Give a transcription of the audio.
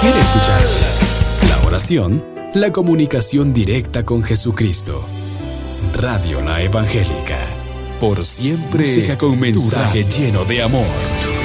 quiere escucharte. La oración, la comunicación directa con Jesucristo. Radio La Evangélica. Por siempre, música con mensaje lleno de amor.